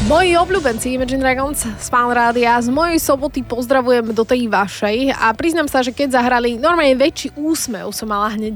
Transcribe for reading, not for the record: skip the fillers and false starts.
Moji obľúbenci Imagine Dragons z Fan Rádia z mojej soboty pozdravujem do tej vašej a priznám sa, že keď zahrali normálne väčší úsmev som mala hneď